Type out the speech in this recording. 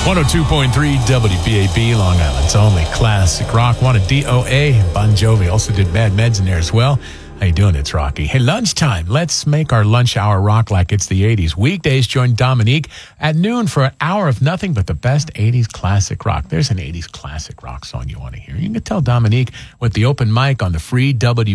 102.3 WBAB, Long Island's only classic rock. Wanted DOA. Bon Jovi also did Bad Meds in there as well. How you doing? It's Rocky. Hey, lunchtime. Let's make our lunch hour rock like it's the 80s. Weekdays, join Dominique at noon for an hour of nothing but the best 80s classic rock. There's an 80s classic rock song you want to hear. You can tell Dominique with the open mic on the free